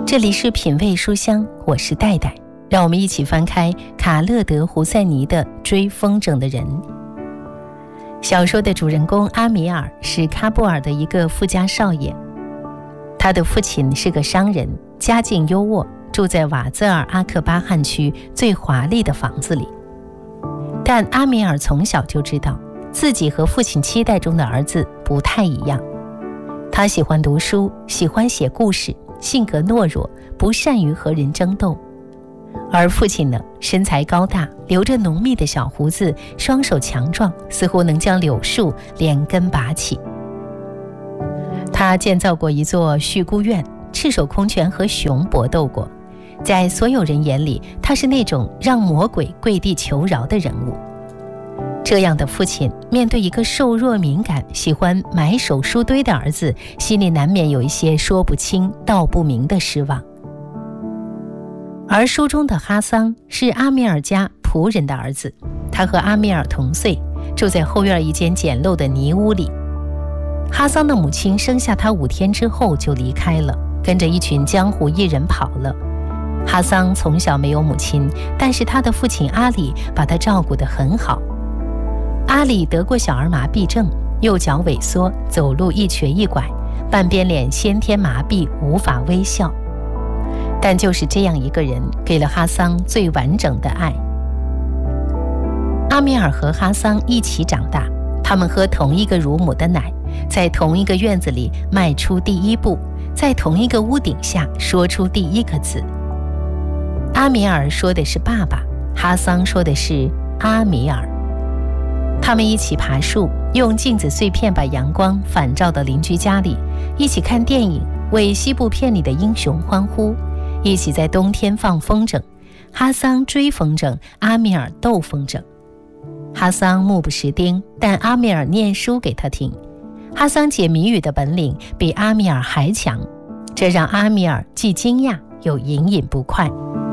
这里是品味书香，我是戴戴，让我们一起翻开卡勒德·胡塞尼的《追风筝的人》。小说的主人公阿米尔是喀布尔的一个富家少爷，他的父亲是个商人，家境优渥，住在瓦兹尔阿克巴汗区最华丽的房子里。但阿米尔从小就知道自己和父亲期待中的儿子不太一样。他喜欢读书，喜欢写故事，性格懦弱，不善于和人争斗。而父亲呢，身材高大，留着浓密的小胡子，双手强壮，似乎能将柳树连根拔起。他建造过一座蓄孤院，赤手空拳和熊搏斗过。在所有人眼里，他是那种让魔鬼跪地求饶的人物。这样的父亲面对一个瘦弱敏感、喜欢埋首书堆的儿子，心里难免有一些说不清道不明的失望。而书中的哈桑是阿米尔家仆人的儿子，他和阿米尔同岁，住在后院一间简陋的泥屋里。哈桑的母亲生下他5天之后就离开了，跟着一群江湖艺人跑了。哈桑从小没有母亲，但是他的父亲阿里把他照顾得很好。阿里得过小儿麻痹症，右脚萎缩，走路一瘸一拐，半边脸先天麻痹，无法微笑。但就是这样一个人，给了哈桑最完整的爱。阿米尔和哈桑一起长大，他们喝同一个乳母的奶，在同一个院子里迈出第一步，在同一个屋顶下说出第一个字。阿米尔说的是爸爸，哈桑说的是阿米尔。他们一起爬树，用镜子碎片把阳光反照到邻居家里，一起看电影，为西部片里的英雄欢呼，一起在冬天放风筝，哈桑追风筝，阿米尔斗风筝。哈桑目不识丁，但阿米尔念书给他听。哈桑解谜语的本领比阿米尔还强，这让阿米尔既惊讶又隐隐不快。